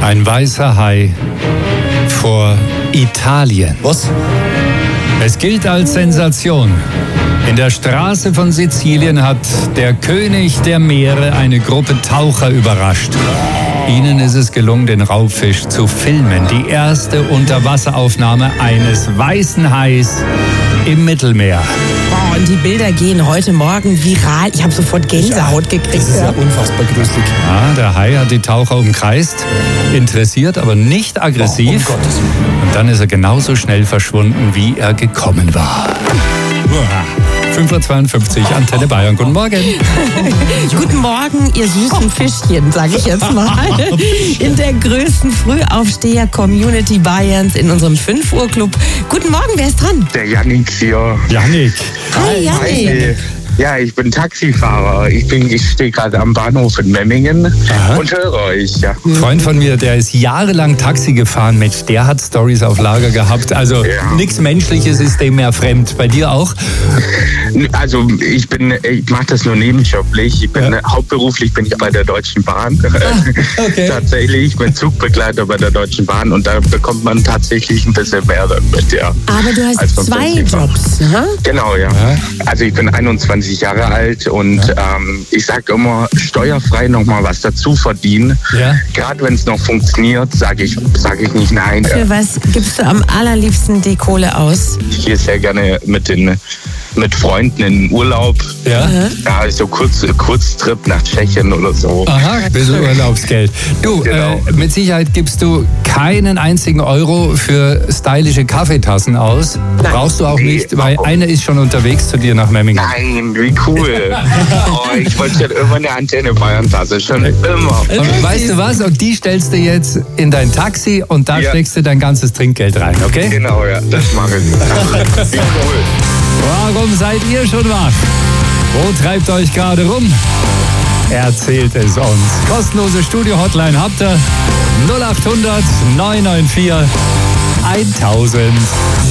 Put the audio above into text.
Ein weißer Hai vor Italien. Was? Es gilt als Sensation. In der Straße von Sizilien hat der König der Meere eine Gruppe Taucher überrascht. Ihnen ist es gelungen, den Raubfisch zu filmen. Die erste Unterwasseraufnahme eines weißen Hais im Mittelmeer. Wow, und die Bilder gehen heute Morgen viral. Ich habe sofort Gänsehaut gekriegt. Das ist ja unfassbar gruselig. Ja, der Hai hat die Taucher umkreist, interessiert, aber nicht aggressiv. Um Gottes Willen. Und dann ist er genauso schnell verschwunden, wie er gekommen war. 5:52 Uhr, Antenne Bayern. Guten Morgen. Guten Morgen, ihr süßen Fischchen, sage ich jetzt mal. In der größten Frühaufsteher-Community Bayerns in unserem 5 Uhr Club. Guten Morgen, wer ist dran? Der Yannick hier. Janik. Hi, Janik. Hi. Ja, ich bin Taxifahrer. Ich stehe gerade am Bahnhof in Memmingen und höre euch. Ja. Ein Freund von mir, der ist jahrelang Taxi gefahren. Mensch, der hat Storys auf Lager gehabt. Also nichts Menschliches ist dem mehr fremd. Bei dir auch? Also ich mache das nur nebenjoblich. Hauptberuflich bin ich bei der Deutschen Bahn. Okay. Tatsächlich, ich bin Zugbegleiter bei der Deutschen Bahn und da bekommt man tatsächlich ein bisschen mehr damit, ja. Aber du hast Als beim 2 Taxifahrer. Jobs, ne? Genau, ja. Also ich bin 21 Jahre alt und ich sage immer, steuerfrei nochmal was dazu verdienen. Ja. Gerade wenn es noch funktioniert, sage ich nicht nein. Für was gibst du am allerliebsten die Kohle aus? Ich gehe sehr gerne mit Freunden in den Urlaub. Ja. Ja, so Kurztrip nach Tschechien oder so. Aha, ein bisschen Urlaubsgeld. Du, Genau. mit Sicherheit gibst du keinen einzigen Euro für stylische Kaffeetassen aus. Nein. Brauchst du auch Nee. nicht, weil eine ist schon unterwegs zu dir nach Memmingen. Nein, wie cool. Ich wollte schon immer eine Antenne Bayern-Tasse, schon immer. Und weißt du was? Und die stellst du jetzt in dein Taxi und da Ja. steckst du dein ganzes Trinkgeld rein, okay? Genau, ja, das mache ich. Wie cool. Warum seid ihr schon wach? Wo treibt euch gerade rum? Erzählt es uns. Kostenlose Studio-Hotline habt ihr 0800 994 1000.